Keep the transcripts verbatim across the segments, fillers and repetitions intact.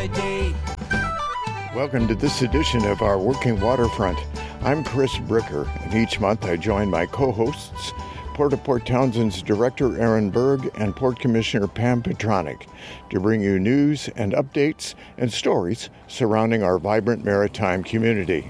my day. Welcome to this edition of our Working Waterfront. I'm Chris Bricker, and each month I join my co-hosts, Port of Port Townsend's Director Aaron Berg and Port Commissioner Pam Petronic, to bring you news and updates and stories surrounding our vibrant maritime community.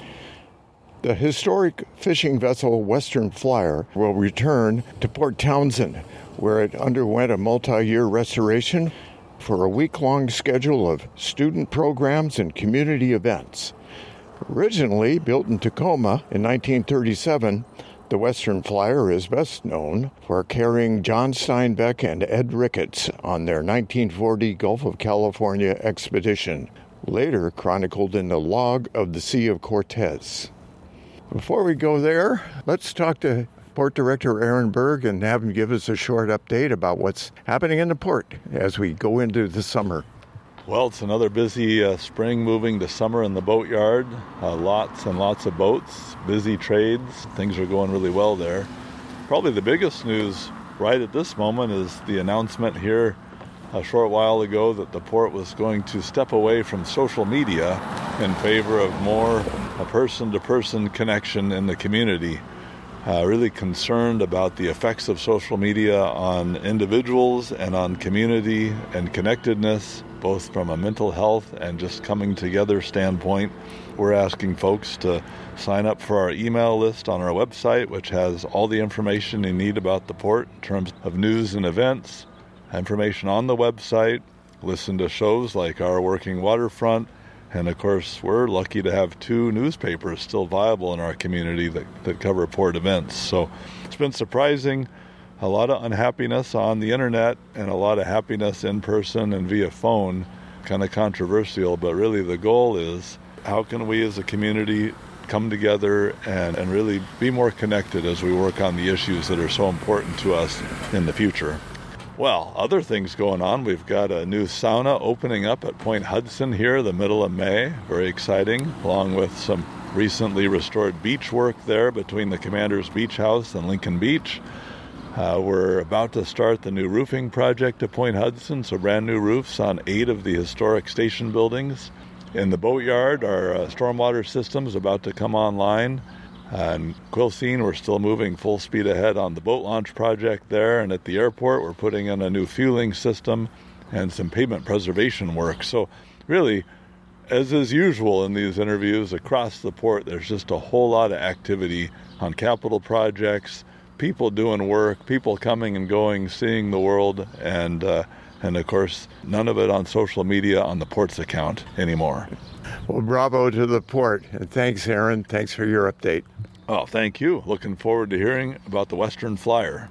The historic fishing vessel Western Flyer will return to Port Townsend, where it underwent a multi-year restoration for a week-long schedule of student programs and community events. Originally built in Tacoma in nineteen thirty-seven, the Western Flyer is best known for carrying John Steinbeck and Ed Ricketts on their nineteen forty Gulf of California expedition, later chronicled in the Log of the Sea of Cortez. Before we go there, let's talk to Port Director Aaron Berg and have him give us a short update about what's happening in the port as we go into the summer. Well, it's another busy uh, spring moving to summer in the boatyard. Uh, lots and lots of boats, busy trades. Things are going really well there. Probably the biggest news right at this moment is the announcement here a short while ago that the port was going to step away from social media in favor of more a person-to-person connection in the community. Uh, really concerned about the effects of social media on individuals and on community and connectedness, both from a mental health and just coming together standpoint. We're asking folks to sign up for our email list on our website, which has all the information you need about the port in terms of news and events, information on the website, listen to shows like Our Working Waterfront, and of course, we're lucky to have two newspapers still viable in our community that, that cover port events. So it's been surprising, a lot of unhappiness on the internet and a lot of happiness in person and via phone, kind of controversial, but really the goal is how can we as a community come together and, and really be more connected as we work on the issues that are so important to us in the future. Well, other things going on. We've got a new sauna opening up at Point Hudson here the middle of May. Very exciting, along with some recently restored beach work there between the Commander's Beach House and Lincoln Beach. Uh, we're about to start the new roofing project at Point Hudson, so brand new roofs on eight of the historic station buildings. In the boatyard, our uh, stormwater system is about to come online. And Quilcene, we're still moving full speed ahead on the boat launch project there. And at the airport, we're putting in a new fueling system and some pavement preservation work. So really, as is usual in these interviews, across the port, there's just a whole lot of activity on capital projects, people doing work, people coming and going, seeing the world, and, uh, and of course, none of it on social media on the port's account anymore. Well, bravo to the port. And thanks, Aaron. Thanks for your update. Oh, thank you. Looking forward to hearing about the Western Flyer.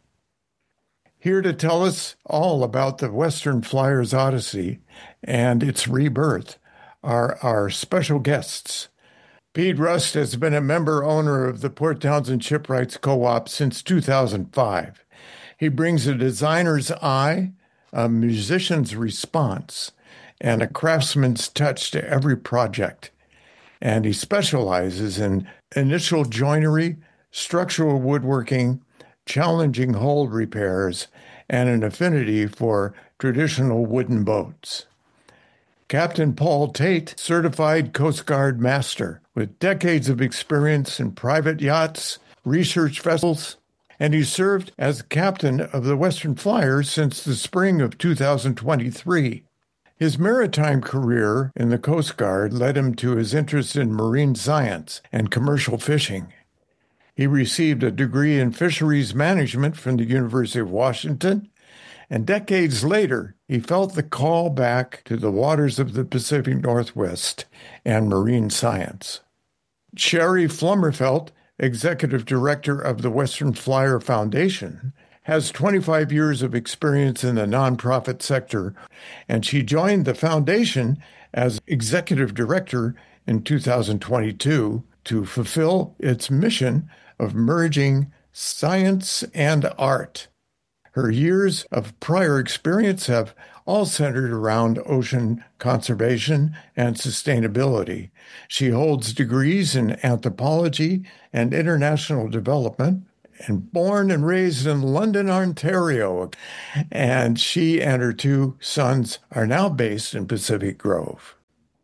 Here to tell us all about the Western Flyer's Odyssey and its rebirth are our special guests. Pete Rust has been a member owner of the Port Townsend Shipwrights Co-op since two thousand five. He brings a designer's eye, a musician's response, and a craftsman's touch to every project. And he specializes in initial joinery, structural woodworking, challenging hull repairs, and an affinity for traditional wooden boats. Captain Paul Tate, certified Coast Guard master with decades of experience in private yachts, research vessels, and he served as captain of the Western Flyer since the spring of two thousand twenty-three. His maritime career in the Coast Guard led him to his interest in marine science and commercial fishing. He received a degree in fisheries management from the University of Washington, and decades later, he felt the call back to the waters of the Pacific Northwest and marine science. Sherry Flummerfelt, executive director of the Western Flyer Foundation, has twenty-five years of experience in the nonprofit sector, and she joined the foundation as executive director in two thousand twenty-two to fulfill its mission of merging science and art. Her years of prior experience have all centered around ocean conservation and sustainability. She holds degrees in anthropology and international development and born and raised in London, Ontario. And she and her two sons are now based in Pacific Grove.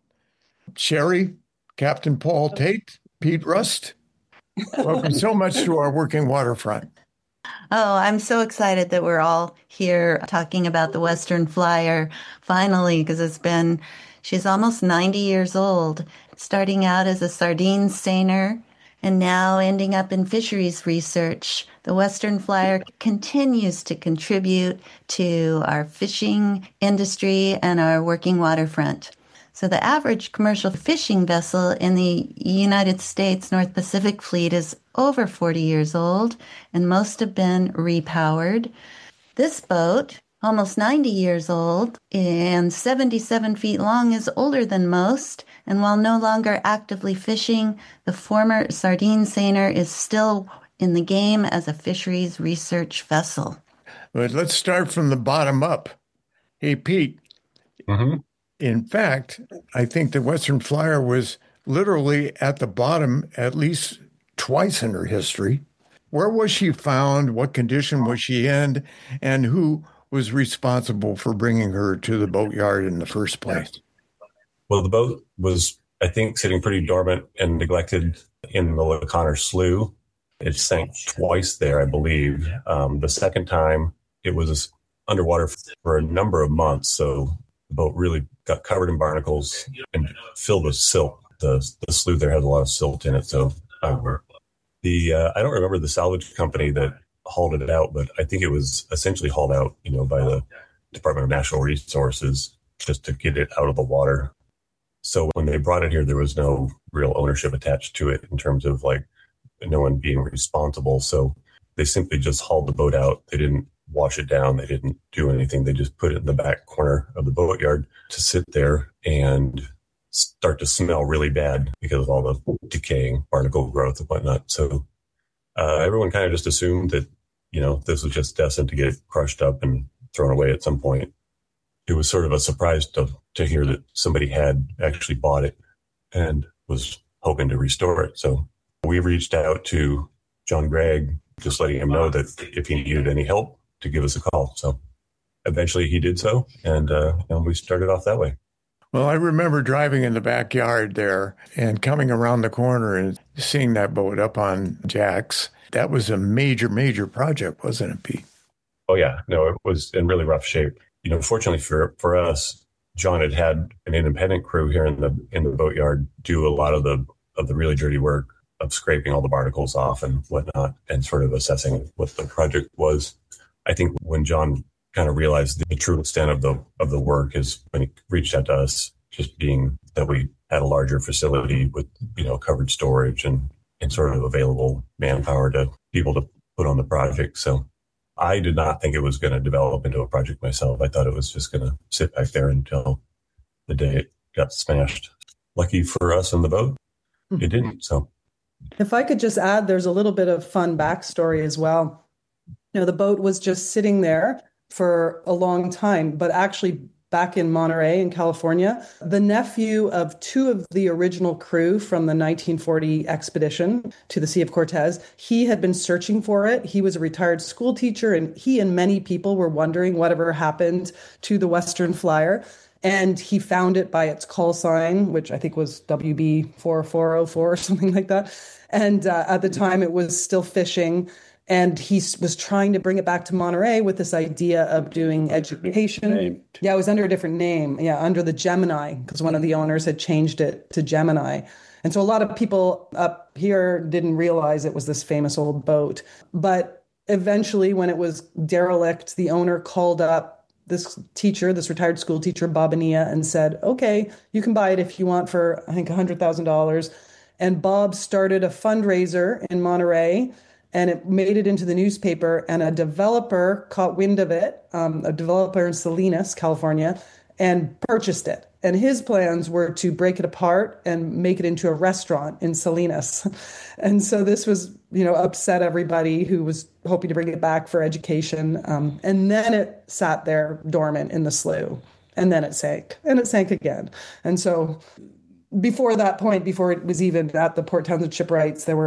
Sherry, Captain Paul Tate, Pete Rust, welcome so much to our Working Waterfront. Oh, I'm so excited that we're all here talking about the Western Flyer finally, because it's been, she's almost ninety years old, starting out as a sardine seiner and now ending up in fisheries research. The Western Flyer continues to contribute to our fishing industry and our working waterfront. So the average commercial fishing vessel in the United States North Pacific Fleet is over forty years old, and most have been repowered. This boat, almost ninety years old and seventy-seven feet long, is older than most, and while no longer actively fishing, the former sardine seiner is still in the game as a fisheries research vessel. But let's start from the bottom up. Hey, Pete. Mm-hmm. In fact, I think the Western Flyer was literally at the bottom at least twice in her history. Where was she found? What condition was she in? And who was responsible for bringing her to the boatyard in the first place? Well, the boat was, I think, sitting pretty dormant and neglected in the O'Connor Slough. It sank twice there, I believe. Um, the second time, it was underwater for a number of months, so the boat really got covered in barnacles and filled with silt. The, the slough there has a lot of silt in it. So um, the uh, I don't remember the salvage company that hauled it out, but I think it was essentially hauled out, you know, by the Department of Natural Resources just to get it out of the water. So when they brought it here, there was no real ownership attached to it in terms of like no one being responsible. So they simply just hauled the boat out. They didn't wash it down. They didn't do anything. They just put it in the back corner of the boatyard to sit there and start to smell really bad because of all the decaying barnacle growth and whatnot. So uh, everyone kind of just assumed that, you know, this was just destined to get crushed up and thrown away at some point. It was sort of a surprise to, to hear that somebody had actually bought it and was hoping to restore it. So we reached out to John Gregg, just letting him know that if he needed any help, to give us a call. So eventually he did so, and, uh, and we started off that way. Well, I remember driving in the backyard there and coming around the corner and seeing that boat up on jacks. That was a major, major project, wasn't it, Pete? Oh, yeah. No, it was in really rough shape. You know, fortunately for, for us, John had had an independent crew here in the in the boatyard do a lot of the of the really dirty work of scraping all the barnacles off and whatnot and sort of assessing what the project was. I think when John kind of realized the true extent of the of the work is when he reached out to us, just being that we had a larger facility with, you know, covered storage and, and sort of available manpower to people to put on the project. So I did not think it was going to develop into a project myself. I thought it was just going to sit back there until the day it got smashed. Lucky for us in the boat, it didn't. So if I could just add, there's a little bit of fun backstory as well. You know, the boat was just sitting there for a long time, but actually back in Monterey in California, the nephew of two of the original crew from the nineteen forty expedition to the Sea of Cortez, he had been searching for it. He was a retired school teacher, and he and many people were wondering whatever happened to the Western Flyer. And he found it by its call sign, which I think was W B four four oh four or something like that. And uh, at the time, it was still fishing. And he was trying to bring it back to Monterey with this idea of doing education. Named. Yeah, it was under a different name. Yeah, under the Gemini, because one of the owners had changed it to Gemini. And so a lot of people up here didn't realize it was this famous old boat. But eventually, when it was derelict, the owner called up this teacher, this retired school teacher, Bob Ania, and said, okay, you can buy it if you want for, I think, one hundred thousand dollars. And Bob started a fundraiser in Monterey, and it made it into the newspaper, and a developer caught wind of it, um, a developer in Salinas, California, and purchased it. And his plans were to break it apart and make it into a restaurant in Salinas. And so this was, you know, upset everybody who was hoping to bring it back for education. Um, and then it sat there dormant in the slough, and then it sank, and it sank again. And so before that point, before it was even at the Port Townsend Shipwrights, there were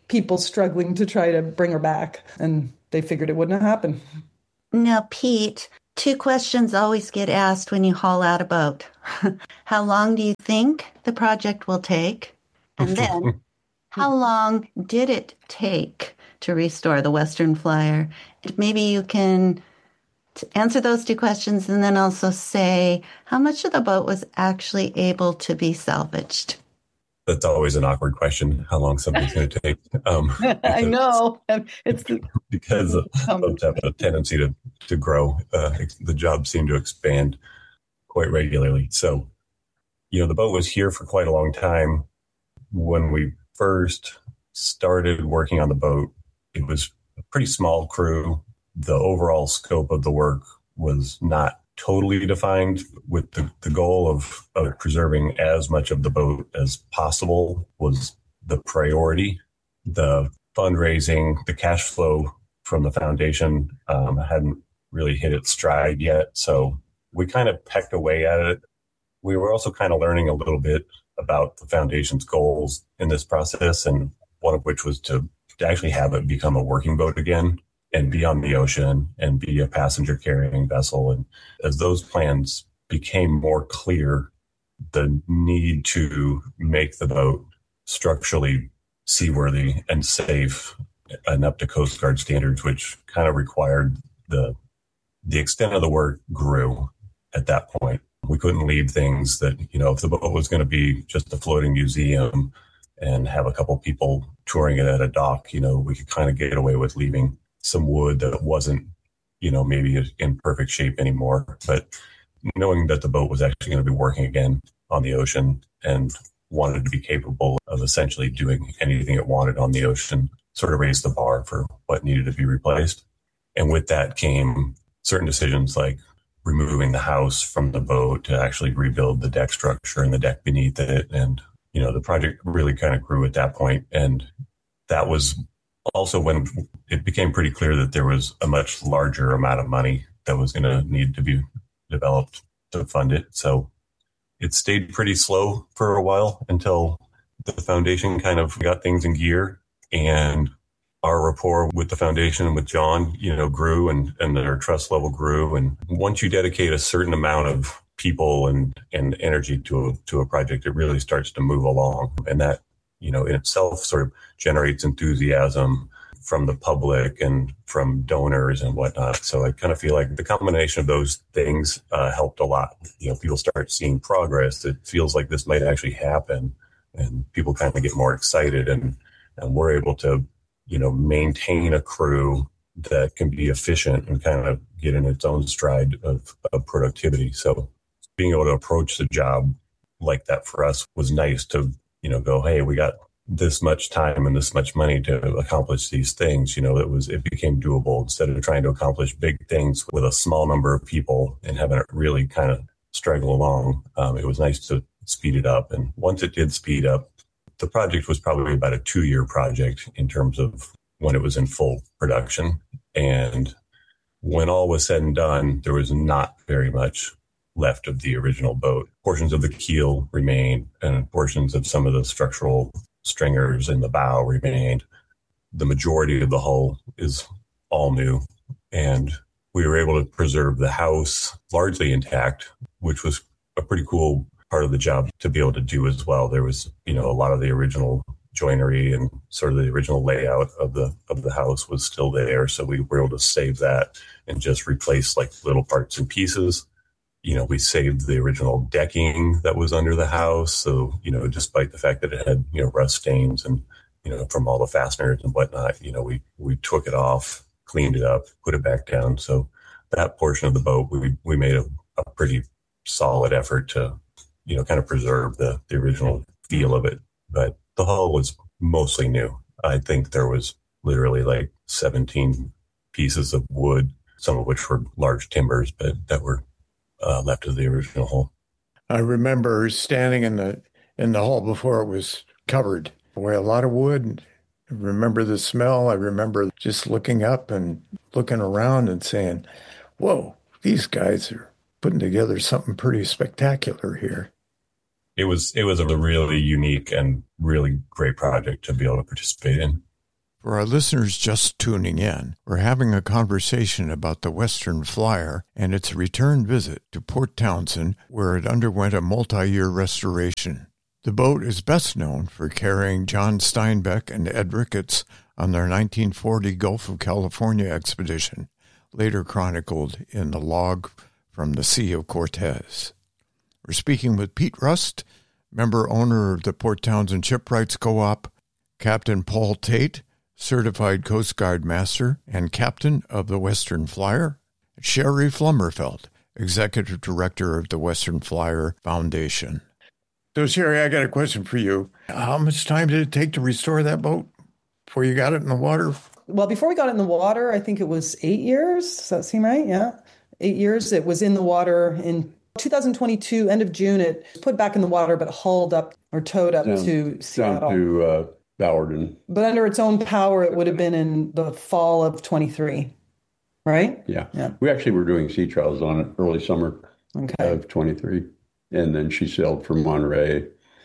people struggling to try to bring her back. And they figured it wouldn't happen. Now, Pete, two questions always get asked when you haul out a boat. How long do you think the project will take? And then, how long did it take to restore the Western Flyer? And maybe you can answer those two questions and then also say how much of the boat was actually able to be salvaged. That's always an awkward question, how long something's going to take. Um, I know. It's because boats have a tendency to, to grow. Uh, the jobs seem to expand quite regularly. So, you know, the boat was here for quite a long time. When we first started working on the boat, it was a pretty small crew. The overall scope of the work was not totally defined, with the, the goal of, of preserving as much of the boat as possible was the priority. The fundraising, the cash flow from the foundation um, hadn't really hit its stride yet. So we kind of pecked away at it. We were also kind of learning a little bit about the foundation's goals in this process, and one of which was to, to actually have it become a working boat again and be on the ocean and be a passenger carrying vessel. And as those plans became more clear, the need to make the boat structurally seaworthy and safe and up to Coast Guard standards, which kind of required the, the extent of the work grew at that point. We couldn't leave things that, you know, if the boat was going to be just a floating museum and have a couple people touring it at a dock, you know, we could kind of get away with leaving some wood that wasn't, you know, maybe in perfect shape anymore. But knowing that the boat was actually going to be working again on the ocean and wanted to be capable of essentially doing anything it wanted on the ocean sort of raised the bar for what needed to be replaced. And with that came certain decisions like removing the house from the boat to actually rebuild the deck structure and the deck beneath it. And, you know, the project really kind of grew at that point. And that was also when it became pretty clear that there was a much larger amount of money that was going to need to be developed to fund it. So it stayed pretty slow for a while until the foundation kind of got things in gear, and our rapport with the foundation and with John, you know, grew, and, and our trust level grew. And once you dedicate a certain amount of people and, and energy to a, to a project, it really starts to move along. And that, you know, in itself sort of generates enthusiasm from the public and from donors and whatnot. So I kind of feel like the combination of those things uh, helped a lot. You know, people start seeing progress. It feels like this might actually happen, and people kind of get more excited, and, and we're able to, you know, maintain a crew that can be efficient and kind of get in its own stride of, of productivity. So being able to approach the job like that for us was nice to, you know, go, hey, we got this much time and this much money to accomplish these things. You know, it was, it became doable instead of trying to accomplish big things with a small number of people and having it really kind of struggle along. Um, it was nice to speed it up. And once it did speed up, the project was probably about a two year project in terms of when it was in full production. And when all was said and done, there was not very much left of the original boat. Portions of the keel remained, and portions of some of the structural stringers in the bow remained. The majority of the hull is all new, and we were able to preserve the house largely intact, which was a pretty cool part of the job to be able to do as well. There was, you know, a lot of the original joinery and sort of the original layout of the of the house was still there, so we were able to save that and just replace like little parts and pieces. You know, we saved the original decking that was under the house. So, you know, despite the fact that it had, you know, rust stains and, you know, from all the fasteners and whatnot, you know, we, we took it off, cleaned it up, put it back down. So that portion of the boat, we, we made a, a pretty solid effort to, you know, kind of preserve the, the original feel of it. But the hull was mostly new. I think there was literally like seventeen pieces of wood, some of which were large timbers, but that were Uh, left of the original hull. I remember standing in the in the hall before it was covered. Boy, a lot of wood. I remember the smell. I remember just looking up and looking around and saying, whoa, these guys are putting together something pretty spectacular here. It was it was a really unique and really great project to be able to participate in. For our listeners just tuning in, we're having a conversation about the Western Flyer and its return visit to Port Townsend, where it underwent a multi-year restoration. The boat is best known for carrying John Steinbeck and Ed Ricketts on their nineteen forty Gulf of California expedition, later chronicled in the log from the Sea of Cortez. We're speaking with Pete Rust, member owner of the Port Townsend Shipwrights Co-op, Captain Paul Tate, certified Coast Guard master and captain of the Western Flyer, Sherry Flummerfeld, executive director of the Western Flyer Foundation. So, Sherry, I got a question for you. How much time did it take to restore that boat before you got it in the water? Well, before we got it in the water, I think it was eight years. Does that seem right? Yeah. Eight years. It was in the water in two thousand twenty-two, end of June. It was put back in the water, but hauled up or towed up down, to Seattle. Down to uh, Ballard. But under its own power, it would have been in the fall of twenty-three, right? Yeah. Yeah. We actually were doing sea trials on it early summer okay. of twenty-three. And then she sailed from Monterey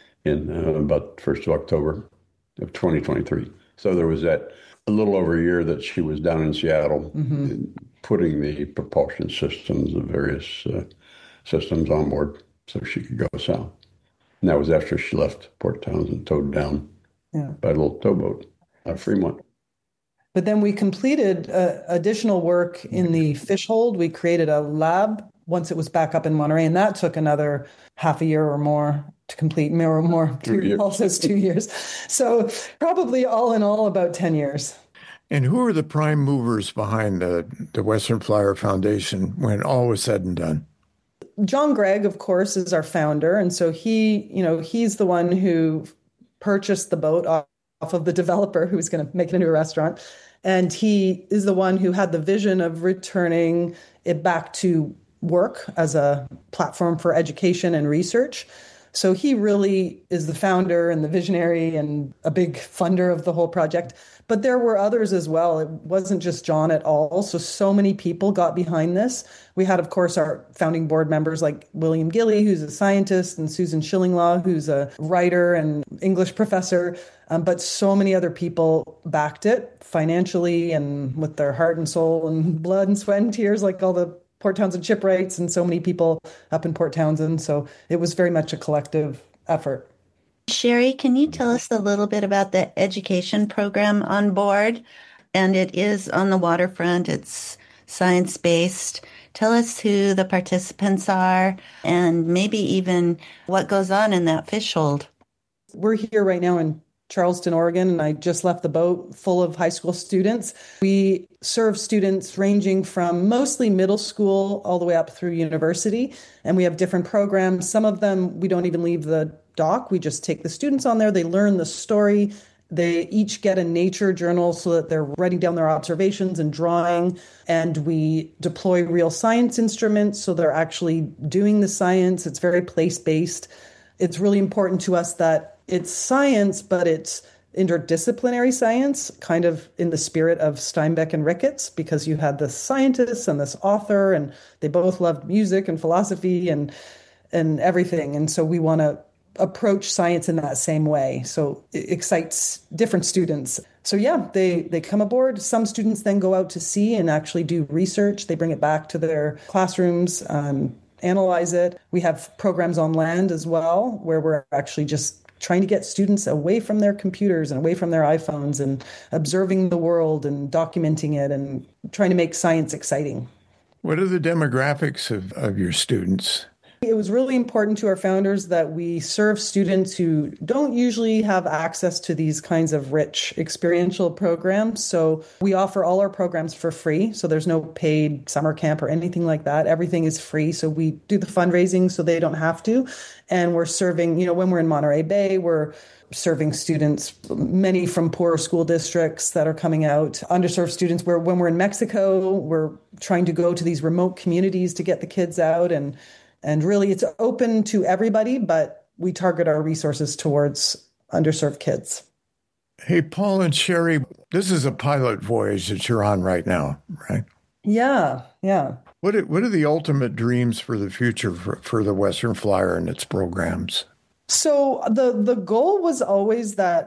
in uh, about the first of October of twenty twenty-three. So there was that a little over a year that she was down in Seattle mm-hmm. putting the propulsion systems, the various uh, systems on board so she could go south. And that was after she left Port Townsend, towed down yeah. by a little towboat out of Fremont. But then we completed uh, additional work in the fish hold. We created a lab once it was back up in Monterey, and that took another half a year or more to complete, more or more, two, Paul says two years. So probably all in all about ten years. And who are the prime movers behind the, the Western Flyer Foundation when all was said and done? John Gregg, of course, is our founder. And so he, you know, he's the one who purchased the boat off, off of the developer who was going to make it into a restaurant. And he is the one who had the vision of returning it back to work as a platform for education and research. So he really is the founder and the visionary and a big funder of the whole project. But there were others as well. It wasn't just John at all. So, so many people got behind this. We had, of course, our founding board members like William Gilly, who's a scientist, and Susan Schillinglaw, who's a writer and English professor. Um, but so many other people backed it financially and with their heart and soul and blood and sweat and tears, like all the Port Townsend Shipwrights and so many people up in Port Townsend. So it was very much a collective effort. Sherry, can you tell us a little bit about the education program on board? And it is on the waterfront. It's science-based. Tell us who the participants are and maybe even what goes on in that fish hold. We're here right now in Charleston, Oregon, and I just left the boat full of high school students. We serve students ranging from mostly middle school all the way up through university, and we have different programs. Some of them, we don't even leave the dock. We just take the students on there. They learn the story. They each get a nature journal so that they're writing down their observations and drawing, and we deploy real science instruments so they're actually doing the science. It's very place-based. It's really important to us that it's science, but it's interdisciplinary science, kind of in the spirit of Steinbeck and Ricketts, because you had this scientist and this author, and they both loved music and philosophy and and everything. And so we want to approach science in that same way. So it excites different students. So yeah, they, they come aboard. Some students then go out to sea and actually do research. They bring it back to their classrooms, um, analyze it. We have programs on land as well, where we're actually just trying to get students away from their computers and away from their iPhones and observing the world and documenting it and trying to make science exciting. What are the demographics of, of your students? It was really important to our founders that we serve students who don't usually have access to these kinds of rich experiential programs. So we offer all our programs for free. So there's no paid summer camp or anything like that. Everything is free. So we do the fundraising so they don't have to. And we're serving, you know, when we're in Monterey Bay, we're serving students, many from poor school districts that are coming out, underserved students. Where when we're in Mexico, we're trying to go to these remote communities to get the kids out. And And really, it's open to everybody, but we target our resources towards underserved kids. Hey, Paul and Sherry, this is a pilot voyage that you're on right now, right? Yeah, yeah. What are, what are the ultimate dreams for the future for, for the Western Flyer and its programs? So the, the goal was always that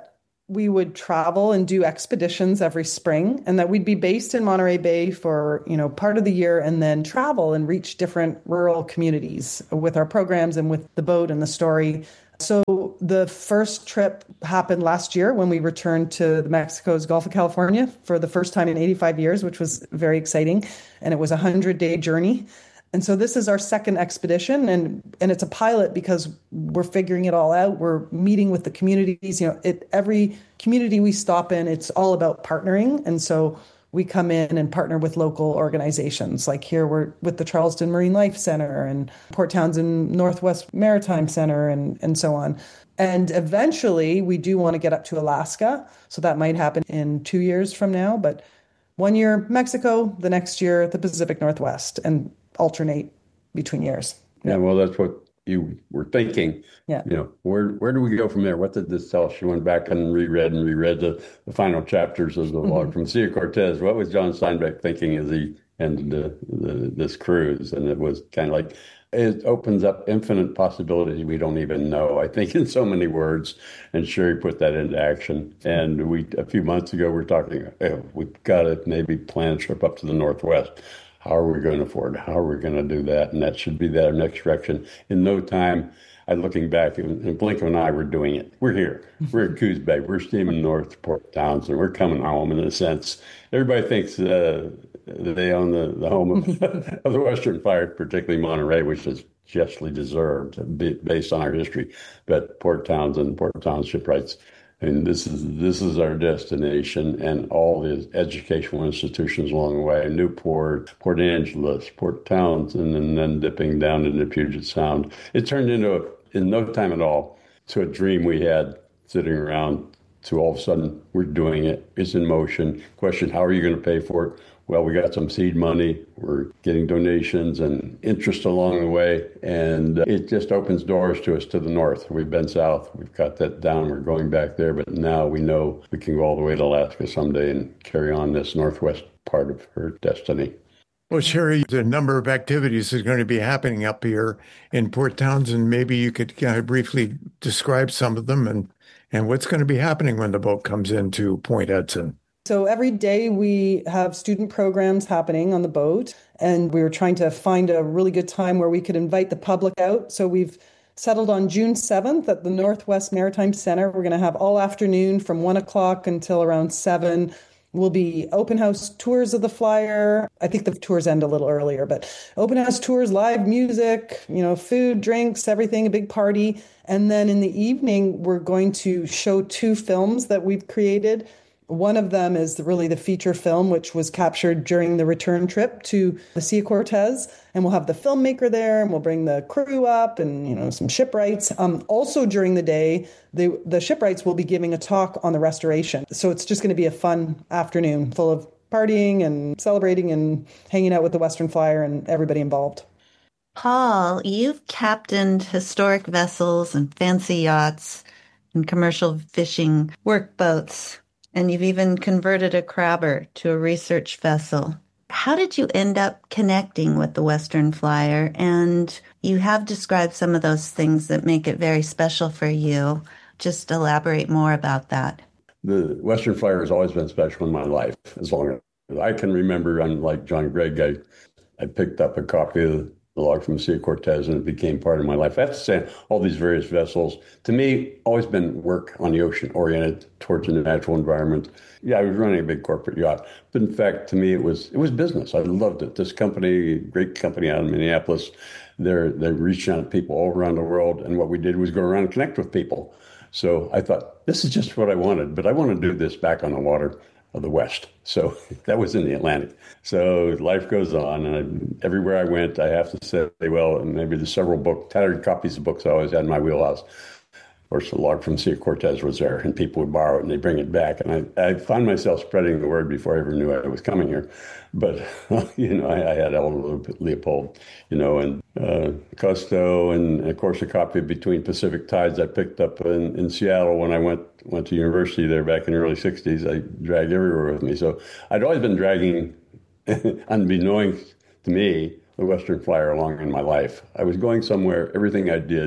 we would travel and do expeditions every spring, and that we'd be based in Monterey Bay for, you know, part of the year, and then travel and reach different rural communities with our programs and with the boat and the story. So the first trip happened last year when we returned to Mexico's Gulf of California for the first time in eighty-five years, which was very exciting. And it was a hundred-day journey. And so this is our second expedition, and, and it's a pilot because we're figuring it all out. We're meeting with the communities. You know, it, every community we stop in, it's all about partnering. And so we come in and partner with local organizations. Like here, we're with the Charleston Marine Life Center and Port Townsend Northwest Maritime Center and, and so on. And eventually, we do want to get up to Alaska. So that might happen in two years from now. But one year, Mexico, the next year, the Pacific Northwest, and alternate between years. Yeah, well, that's what you were thinking. Yeah. You know, where where do we go from there? What did this tell us? She went back and reread and reread the, the final chapters of the mm-hmm. log from Sea of Cortez. What was John Steinbeck thinking as he ended the, the, this cruise? And it was kind of like, it opens up infinite possibilities we don't even know, I think, in so many words. And Sherry put that into action. And we, a few months ago, we were talking, hey, we've got to maybe plan a trip up to the Northwest. How are we going to afford it? How are we going to do that? And that should be that our next direction. In no time, I looking back, and Blinko and I were doing it. We're here. We're at Coos Bay. We're steaming north to Port Townsend. We're coming home in a sense. Everybody thinks uh, they own the, the home of, of the Western Flyer, particularly Monterey, which is justly deserved based on our history. But Port Townsend, Port Townsend shipwrights, and this is this is our destination, and all the educational institutions along the way, Newport, Port Angeles, Port Townsend, and then dipping down into Puget Sound. It turned into, a, in no time at all, to a dream we had sitting around, to all of a sudden, we're doing it. It's in motion. Question, how are you going to pay for it? Well, we got some seed money. We're getting donations and interest along the way. And it just opens doors to us to the north. We've been south. We've got that down. We're going back there. But now we know we can go all the way to Alaska someday and carry on this northwest part of her destiny. Well, Sherry, the number of activities is going to be happening up here in Port Townsend. Maybe you could kind of briefly describe some of them and, and what's going to be happening when the boat comes into Point Edson. So every day we have student programs happening on the boat, and we were trying to find a really good time where we could invite the public out. So we've settled on June seventh at the Northwest Maritime Center. We're going to have all afternoon from one o'clock until around seven. Will be open house tours of the flyer. I think the tours end a little earlier, but open house tours, live music, you know, food, drinks, everything, a big party. And then in the evening, we're going to show two films that we've created. One of them is really the feature film, which was captured during the return trip to the Sea of Cortez. And we'll have the filmmaker there, and we'll bring the crew up and, you know, some shipwrights. Um, also during the day, the, the shipwrights will be giving a talk on the restoration. So it's just going to be a fun afternoon full of partying and celebrating and hanging out with the Western Flyer and everybody involved. Paul, you've captained historic vessels and fancy yachts and commercial fishing workboats. And you've even converted a crabber to a research vessel. How did you end up connecting with the Western Flyer? And you have described some of those things that make it very special for you. Just elaborate more about that. The Western Flyer has always been special in my life. As long as I can remember, unlike John Gregg, I, I picked up a copy of the log from the Sea of Cortez, and it became part of my life. I have to say, all these various vessels, to me, always been work on the ocean, oriented towards the natural environment. Yeah, I was running a big corporate yacht, but in fact, to me, it was it was business. I loved it. This company, great company out of Minneapolis, they're they're reaching out to people all around the world, and what we did was go around and connect with people. So I thought, this is just what I wanted, but I want to do this back on the water of the West. So that was in the Atlantic. So life goes on. And I, everywhere I went, I have to say, well, and maybe the several book, tattered copies of books I always had in my wheelhouse. Of course, the log from Sea of Cortez was there, and people would borrow it and they bring it back. And I, I found myself spreading the word before I ever knew I was coming here. But, you know, I, I had Aldo Leopold, you know, and uh, Cousteau, and of course, a copy of Between Pacific Tides I picked up in, in Seattle when I went went to university there back in the early sixties. I dragged everywhere with me. So I'd always been dragging, unbeknownst to me, the Western Flyer along in my life. I was going somewhere. Everything I did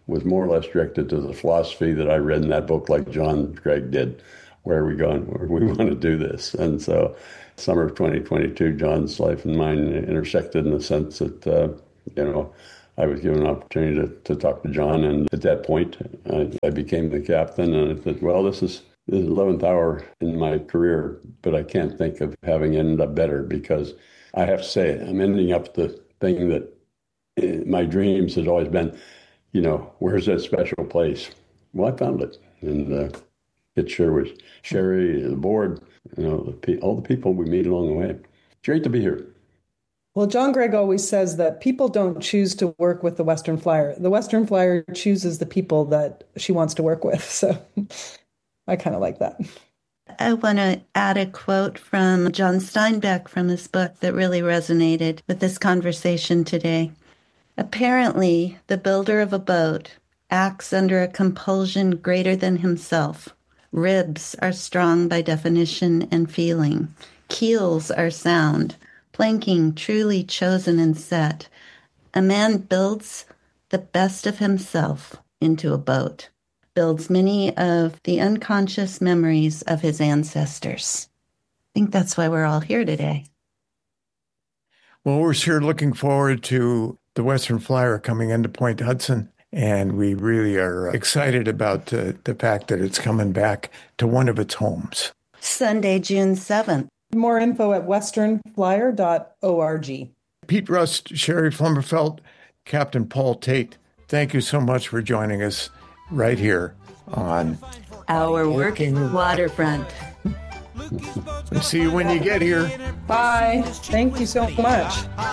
was more or less directed to the philosophy that I read in that book, like John Gregg did. Where are we going? Where we want to do this? And so summer of twenty twenty-two, John's life and mine intersected in the sense that, uh, you know, I was given an opportunity to, to talk to John. And at that point, I, I became the captain. And I said, well, this is the eleventh hour in my career, but I can't think of having ended up better, because I have to say, I'm ending up the thing that uh, my dreams has always been, you know, where's that special place? Well, I found it. And uh, it sure was Sherry, the board, you know, the pe- all the people we meet along the way. It's great to be here. Well, John Gregg always says that people don't choose to work with the Western Flyer. The Western Flyer chooses the people that she wants to work with. So I kind of like that. I want to add a quote from John Steinbeck from his book that really resonated with this conversation today. Apparently, the builder of a boat acts under a compulsion greater than himself. Ribs are strong by definition and feeling. Keels are sound. Planking truly chosen and set. A man builds the best of himself into a boat, builds many of the unconscious memories of his ancestors. I think that's why we're all here today. Well, we're sure looking forward to the Western Flyer coming into Point Hudson, and we really are excited about uh, the fact that it's coming back to one of its homes. Sunday, June seventh. More info at western flyer dot org. Pete Rust, Sherry Flummerfelt, Captain Paul Tate, thank you so much for joining us right here on Our Working Waterfront. See you when you get here. Bye. Thank you so much.